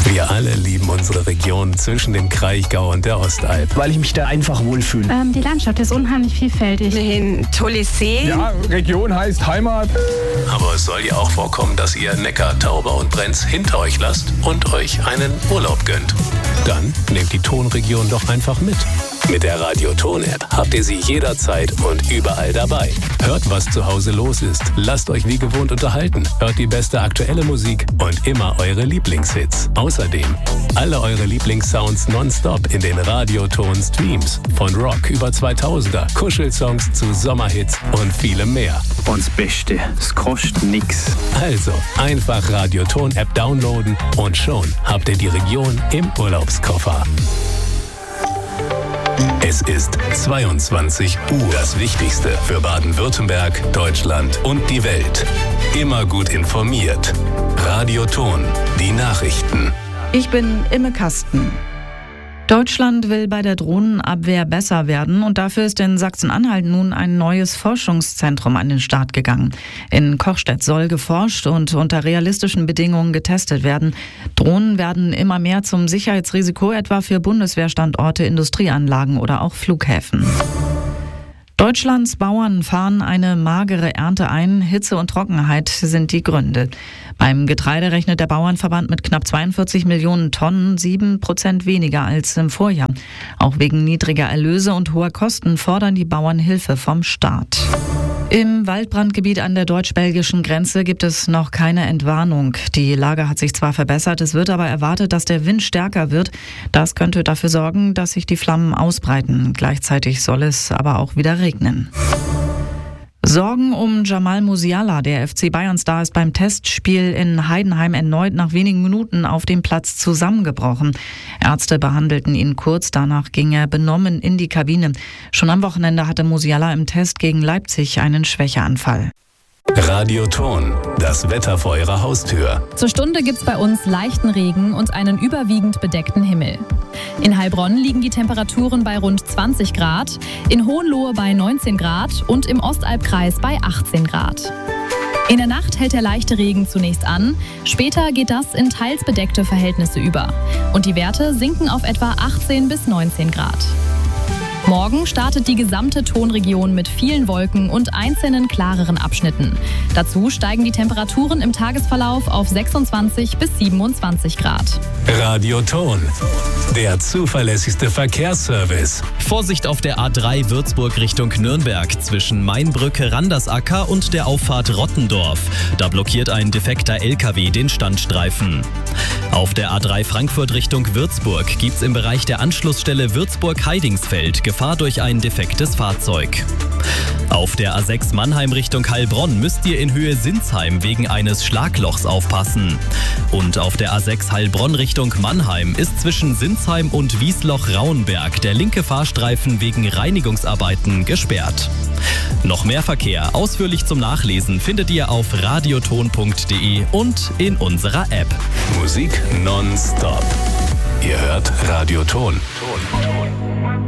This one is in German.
Wir alle lieben unsere Region zwischen dem Kraichgau und der Ostalb. Weil ich mich da einfach wohlfühle. Die Landschaft ist unheimlich vielfältig. Ein tolles See. Ja, Region heißt Heimat. Aber es soll ja auch vorkommen, dass ihr Neckar, Tauber und Brenz hinter euch lasst und euch einen Urlaub gönnt. Dann nehmt die Tonregion doch einfach mit. Mit der Radio-Ton-App habt ihr sie jederzeit und überall dabei. Hört, was zu Hause los ist. Lasst euch wie gewohnt unterhalten. Hört die beste aktuelle Musik und immer eure Lieblingshits. Außerdem alle eure Lieblingssounds nonstop in den Radio-Ton-Streams. Von Rock über 2000er, Kuschelsongs zu Sommerhits und vielem mehr. Und das Beste, es kostet nix. Also einfach Radio-Ton-App downloaden und schon habt ihr die Region im Urlaubskoffer. Es ist 22 Uhr. Das Wichtigste für Baden-Württemberg, Deutschland und die Welt. Immer gut informiert. Radio Ton, die Nachrichten. Ich bin Imme Kasten. Deutschland will bei der Drohnenabwehr besser werden und dafür ist in Sachsen-Anhalt nun ein neues Forschungszentrum an den Start gegangen. In Kochstedt soll geforscht und unter realistischen Bedingungen getestet werden. Drohnen werden immer mehr zum Sicherheitsrisiko, etwa für Bundeswehrstandorte, Industrieanlagen oder auch Flughäfen. Deutschlands Bauern fahren eine magere Ernte ein. Hitze und Trockenheit sind die Gründe. Beim Getreide rechnet der Bauernverband mit knapp 42 Millionen Tonnen, 7% weniger als im Vorjahr. Auch wegen niedriger Erlöse und hoher Kosten fordern die Bauern Hilfe vom Staat. Im Waldbrandgebiet an der deutsch-belgischen Grenze gibt es noch keine Entwarnung. Die Lage hat sich zwar verbessert, es wird aber erwartet, dass der Wind stärker wird. Das könnte dafür sorgen, dass sich die Flammen ausbreiten. Gleichzeitig soll es aber auch wieder regnen. Sorgen um Jamal Musiala. Der FC Bayern-Star ist beim Testspiel in Heidenheim erneut nach wenigen Minuten auf dem Platz zusammengebrochen. Ärzte behandelten ihn kurz, danach ging er benommen in die Kabine. Schon am Wochenende hatte Musiala im Test gegen Leipzig einen Schwächeanfall. Radio Ton, das Wetter vor eurer Haustür. Zur Stunde gibt's bei uns leichten Regen und einen überwiegend bedeckten Himmel. In Heilbronn liegen die Temperaturen bei rund 20 Grad, in Hohenlohe bei 19 Grad und im Ostalbkreis bei 18 Grad. In der Nacht hält der leichte Regen zunächst an, später geht das in teils bedeckte Verhältnisse über. Und die Werte sinken auf etwa 18 bis 19 Grad. Morgen startet die gesamte Tonregion mit vielen Wolken und einzelnen klareren Abschnitten. Dazu steigen die Temperaturen im Tagesverlauf auf 26 bis 27 Grad. Radio Ton, der zuverlässigste Verkehrsservice. Vorsicht auf der A3 Würzburg Richtung Nürnberg zwischen Mainbrücke, Randersacker und der Auffahrt Rottendorf. Da blockiert ein defekter LKW den Standstreifen. Auf der A3 Frankfurt Richtung Würzburg gibt's im Bereich der Anschlussstelle Würzburg-Heidingsfeld Gefahr durch ein defektes Fahrzeug. Auf der A6 Mannheim Richtung Heilbronn müsst ihr in Höhe Sinsheim wegen eines Schlaglochs aufpassen. Und auf der A6 Heilbronn Richtung Mannheim ist zwischen Sinsheim und Wiesloch-Rauenberg der linke Fahrstreifen wegen Reinigungsarbeiten gesperrt. Noch mehr Verkehr ausführlich zum Nachlesen findet ihr auf radioton.de und in unserer App. Musik nonstop. Ihr hört Radio Ton.